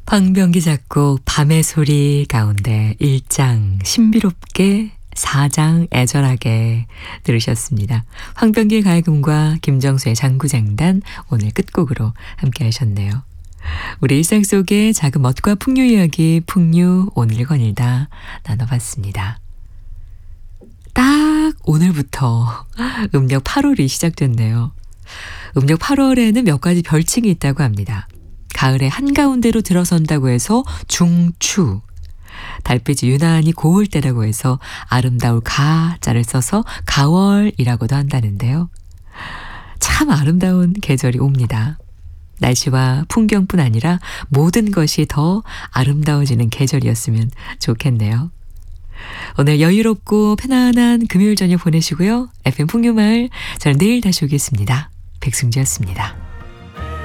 황병기 작곡 밤의 소리 가운데 1장 신비롭게 4장 애절하게 들으셨습니다. 황병기 가야금과 김정수의 장구장단 오늘 끝곡으로 함께 하셨네요. 우리 일상 속의 작은 멋과 풍류 이야기 풍류 오늘 거닐다 나눠봤습니다. 딱 오늘부터 음력 8월이 시작됐네요. 음력 8월에는 몇 가지 별칭이 있다고 합니다. 가을의 한가운데로 들어선다고 해서 중추, 달빛이 유난히 고울 때라고 해서 아름다울 가자를 써서 가월이라고도 한다는데요. 참 아름다운 계절이 옵니다. 날씨와 풍경뿐 아니라 모든 것이 더 아름다워지는 계절이었으면 좋겠네요. 오늘 여유롭고 편안한 금요일 저녁 보내시고요. FM 풍류마을, 저는 내일 다시 오겠습니다. 백승지였습니다.